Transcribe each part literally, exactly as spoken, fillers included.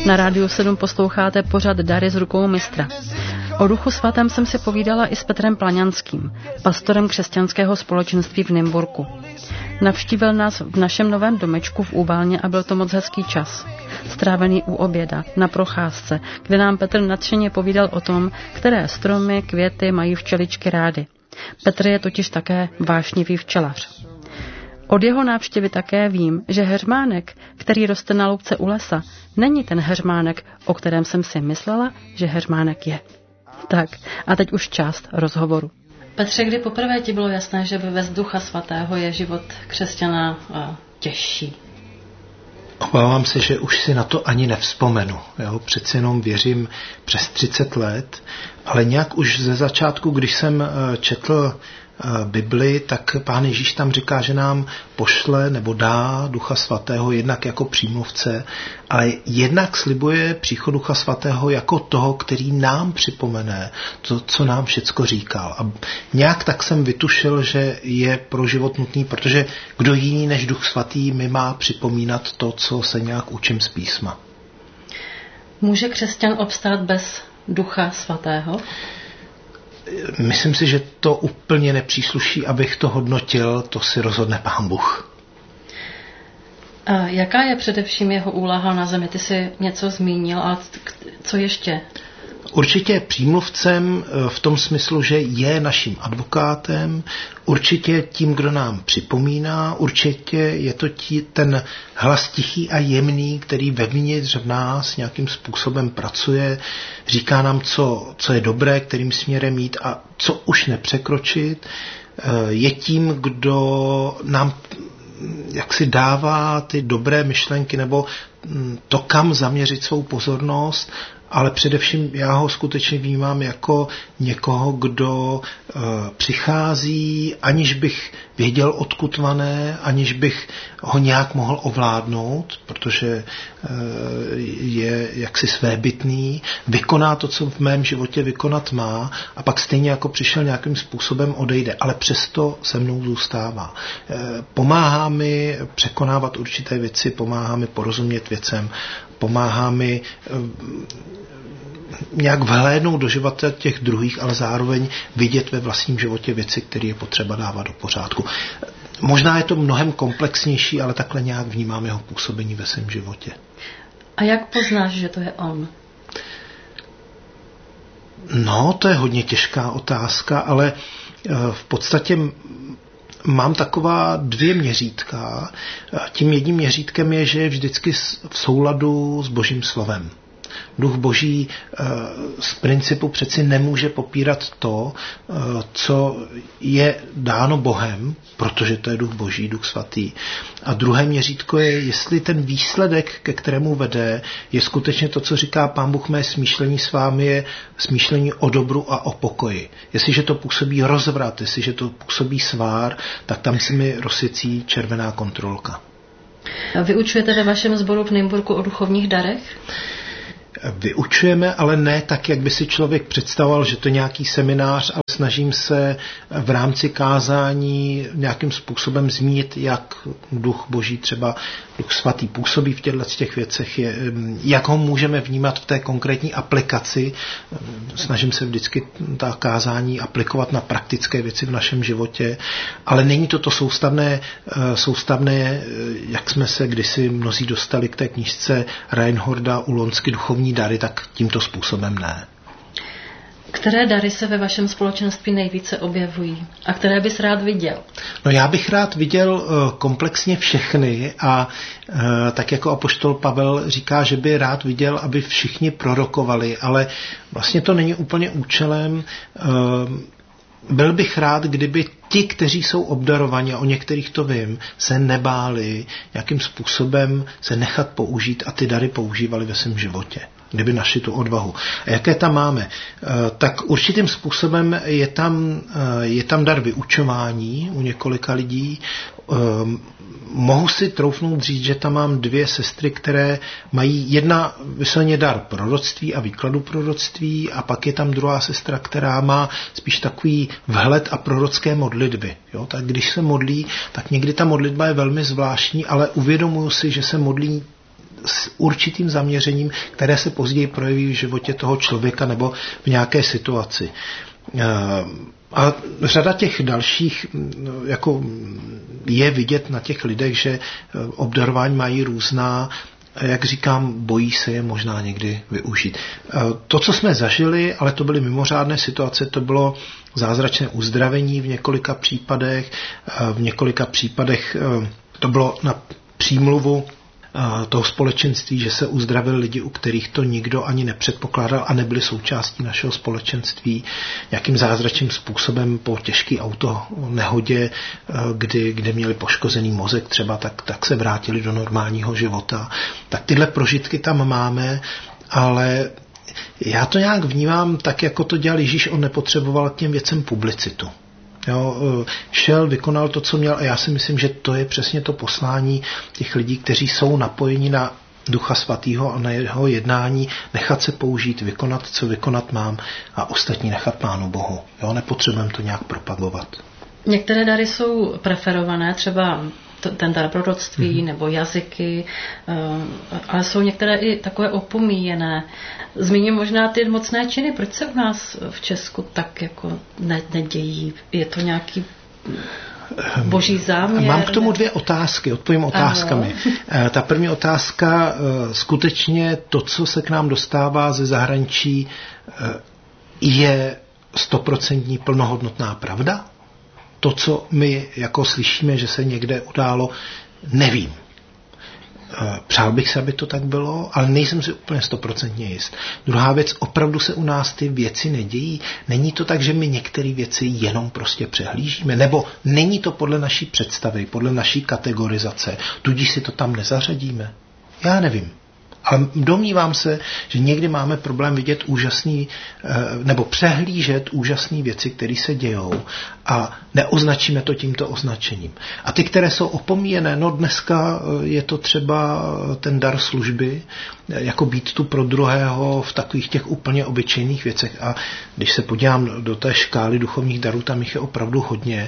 Na Rádiu sedm posloucháte pořad Dary z rukou mistra. O Duchu svatém jsem si povídala i s Petrem Plaňanským, pastorem křesťanského společenství v Nymburku. Navštívil nás v našem novém domečku v Úvalně a byl to moc hezký čas. Strávený u oběda, na procházce, kde nám Petr nadšeně povídal o tom, které stromy, květy mají včeličky rády. Petr je totiž také vášnivý včelař. Od jeho návštěvy také vím, že heřmánek, který roste na louce u lesa, není ten heřmánek, o kterém jsem si myslela, že heřmánek je. Tak, a teď už část rozhovoru. Petře, kdy poprvé ti bylo jasné, že bez Ducha svatého je život křesťana těžší? Obávám se, že už si na to ani nevzpomenu. Jo? Přeci jenom věřím přes třicet let, ale nějak už ze začátku, když jsem četl Bibli, tak Pán Ježíš tam říká, že nám pošle nebo dá Ducha svatého jednak jako přímluvce, ale jednak slibuje příchod Ducha svatého jako toho, který nám připomene to, co nám všecko říkal. A nějak tak jsem vytušil, že je pro život nutný, protože kdo jiný než Duch svatý mi má připomínat to, co se nějak učím z písma. Může křesťan obstát bez Ducha svatého? Myslím si, že to úplně nepřísluší, abych to hodnotil, to si rozhodne Pán Bůh. A jaká je především jeho úloha na zemi? Ty jsi něco zmínil, ale co ještě? Určitě přímluvcem v tom smyslu, že je naším advokátem, určitě tím, kdo nám připomíná, určitě je to tí, ten hlas tichý a jemný, který vevnitř v nás nějakým způsobem pracuje, říká nám, co, co je dobré, kterým směrem jít a co už nepřekročit. Je tím, kdo nám jak si dává ty dobré myšlenky nebo to, kam zaměřit svou pozornost, ale především já ho skutečně vnímám jako někoho, kdo e, přichází, aniž bych věděl, odkud vane, aniž bych ho nějak mohl ovládnout, protože e, je jaksi svébytný, vykoná to, co v mém životě vykonat má a pak stejně jako přišel nějakým způsobem odejde, ale přesto se mnou zůstává. E, pomáhá mi překonávat určité věci, pomáhá mi porozumět věcem, pomáhá mi nějak vhlédnout do života těch druhých, ale zároveň vidět ve vlastním životě věci, které je potřeba dávat do pořádku. Možná je to mnohem komplexnější, ale takhle nějak vnímám jeho působení ve svém životě. A jak poznáš, že to je on? No, to je hodně těžká otázka, ale v podstatě mám taková dvě měřítka. Tím jedním měřítkem je, že je vždycky v souladu s Božím slovem. Duch Boží z principu přeci nemůže popírat to, co je dáno Bohem, protože to je Duch Boží, Duch svatý. A druhé měřítko je, jestli ten výsledek, ke kterému vede, je skutečně to, co říká Pán Bůh, mé smýšlení s vámi je smýšlení o dobru a o pokoji. Jestliže to působí rozvrat, jestliže to působí svár, tak tam se mi rozsvěcí červená kontrolka. Vyučujete ve vašem sboru v Nymburku o duchovních darech? Vyučujeme, ale ne tak, jak by si člověk představoval, že to je nějaký seminář, ale snažím se v rámci kázání nějakým způsobem zmínit, jak Duch Boží, třeba Duch svatý působí v těchto těch věcech, je, jak ho můžeme vnímat v té konkrétní aplikaci. Snažím se vždycky ta kázání aplikovat na praktické věci v našem životě, ale není to to soustavné, soustavné jak jsme se kdysi mnozí dostali k té knížce Reinholda Ulonsky Duchovní dary, tak tímto způsobem ne. Které dary se ve vašem společenství nejvíce objevují a které bys rád viděl? No já bych rád viděl komplexně všechny a tak jako apoštol Pavel říká, že by rád viděl, aby všichni prorokovali, ale vlastně to není úplně účelem. Byl bych rád, kdyby ti, kteří jsou obdarovaní, a o některých to vím, se nebáli nějakým způsobem se nechat použít a ty dary používali ve svém životě, kdyby našli tu odvahu. A jaké tam máme? Tak určitým způsobem je tam, je tam dar vyučování u několika lidí. Mohu si troufnout říct, že tam mám dvě sestry, které mají jedna vysloveně dar proroctví a výkladu proroctví a pak je tam druhá sestra, která má spíš takový vhled a prorocké modlitby. Jo? Tak když se modlí, tak někdy ta modlitba je velmi zvláštní, ale uvědomuju si, že se modlí s určitým zaměřením, které se později projeví v životě toho člověka nebo v nějaké situaci. A řada těch dalších, jako je vidět na těch lidech, že obdarování mají různá, jak říkám, bojí se je možná někdy využít. To, co jsme zažili, ale to byly mimořádné situace, to bylo zázračné uzdravení v několika případech, v několika případech to bylo na přímluvu toho společenství, že se uzdravili lidi, u kterých to nikdo ani nepředpokládal a nebyli součástí našeho společenství. Nějakým zázračným způsobem po těžké auto nehodě, kdy, kde měli poškozený mozek třeba, tak, tak se vrátili do normálního života. Tak tyhle prožitky tam máme, ale já to nějak vnímám tak, jako to dělal Ježíš, on nepotřeboval k těm věcem publicitu. Jo, šel, vykonal to, co měl a já si myslím, že to je přesně to poslání těch lidí, kteří jsou napojeni na Ducha Svatého a na jeho jednání, nechat se použít, vykonat, co vykonat mám a ostatní nechat Pánu Bohu. Jo, nepotřebujeme to nějak propagovat. Některé dary jsou preferované, třeba ten dar proroctví mm-hmm. nebo jazyky, ale jsou některé i takové opomíjené. Zmíním možná ty mocné činy. Proč se u nás v Česku tak jako ne- nedějí? Je to nějaký boží záměr? Mám k tomu dvě otázky, odpovím otázkami. Ano. Ta první otázka, skutečně to, co se k nám dostává ze zahraničí, je stoprocentní plnohodnotná pravda? To, co my jako slyšíme, že se někde událo, nevím. Přál bych se, aby to tak bylo, ale nejsem si úplně stoprocentně jist. Druhá věc, opravdu se u nás ty věci nedějí. Není to tak, že my některé věci jenom prostě přehlížíme, nebo není to podle naší představy, podle naší kategorizace, tudíž si to tam nezařadíme. Já nevím. Ale domnívám se, že někdy máme problém vidět úžasný, nebo přehlížet úžasné věci, které se dějou a neoznačíme to tímto označením. A ty, které jsou opomíjené, no dneska je to třeba ten dar služby, jako být tu pro druhého v takových těch úplně obyčejných věcech. A když se podívám do té škály duchovních darů, tam jich je opravdu hodně.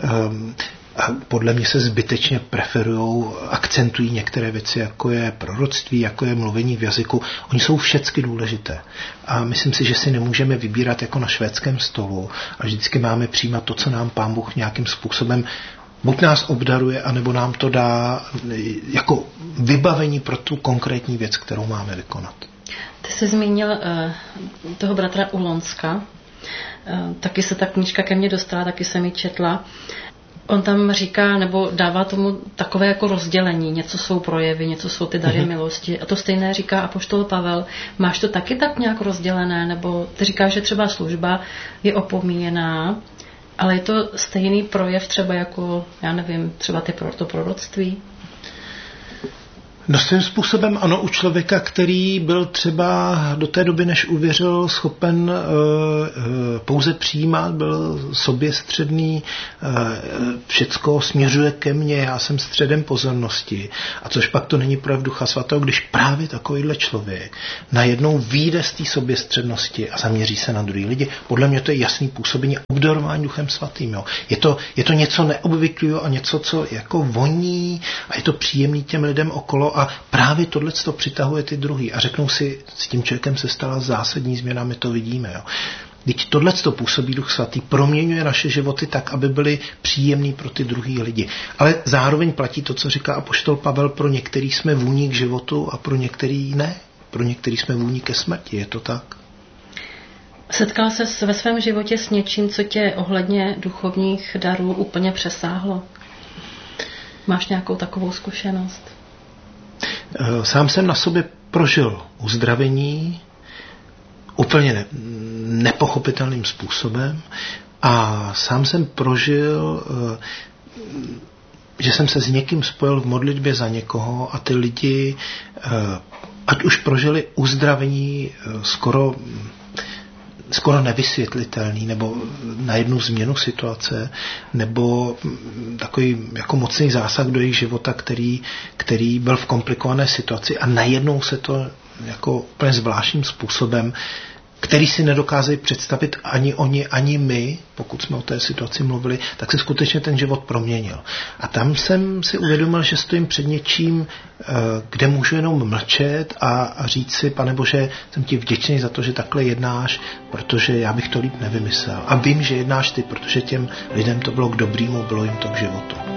A podle mě se zbytečně preferujou, akcentují některé věci, jako je proroctví, jako je mluvení v jazyku. Oni jsou všecky důležité. A myslím si, že si nemůžeme vybírat jako na švédském stolu a vždycky máme přijímat to, co nám Pán Bůh nějakým způsobem buď nás obdaruje, anebo nám to dá jako vybavení pro tu konkrétní věc, kterou máme vykonat. Ty jsi zmínil uh, toho bratra Ulonska. Uh, taky se ta knížka ke mně dostala, taky jsem ji četla. On tam říká, nebo dává tomu takové jako rozdělení. Něco jsou projevy, něco jsou ty dary mm-hmm. milosti. A to stejné říká apoštol Pavel. Máš to taky tak nějak rozdělené? Nebo ty říkáš, že třeba služba je opomíjená, ale je to stejný projev třeba jako, já nevím, třeba ty, to proroctví? No svým způsobem ano, u člověka, který byl třeba do té doby, než uvěřil, schopen uh, uh, pouze přijímat, byl soběstředný, uh, všecko směřuje ke mně, já jsem středem pozornosti. A což pak to není projev Ducha Svatého, když právě takovýhle člověk najednou vyjde z té soběstřednosti a zaměří se na druhý lidi. Podle mě to je jasný působení obdarování Duchem Svatým. Jo. Je, to, je to něco neobvyklého a něco, co jako voní a je to příjemný těm lidem okolo. A právě tohle to přitahuje ty druhý a řeknou si, s tím člověkem se stala zásadní změna, my to vidíme. Jo. Teď tohle to působí Duch Svatý, proměňuje naše životy tak, aby byly příjemný pro ty druhý lidi. Ale zároveň platí to, co říká apoštol Pavel, pro některý jsme vůní k životu a pro některý ne. Pro některý jsme vůní ke smrti, je to tak? Setkal ses ve svém životě s něčím, co tě ohledně duchovních darů úplně přesáhlo? Máš nějakou takovou zkušenost? Sám jsem na sobě prožil uzdravení úplně ne, nepochopitelným způsobem a sám jsem prožil, že jsem se s někým spojil v modlitbě za někoho a ty lidi, ať už prožili uzdravení skoro skoro nevysvětlitelný, nebo na jednu změnu situace, nebo takový jako mocný zásah do jejich života, který, který byl v komplikované situaci a najednou se to jako úplně zvláštním způsobem který si nedokázali představit ani oni, ani my, pokud jsme o té situaci mluvili, tak se skutečně ten život proměnil. A tam jsem si uvědomil, že stojím před něčím, kde můžu jenom mlčet a, a říct si, Pane Bože, jsem ti vděčný za to, že takhle jednáš, protože já bych to líp nevymyslel. A vím, že jednáš ty, protože těm lidem to bylo k dobrýmu, bylo jim to k životu.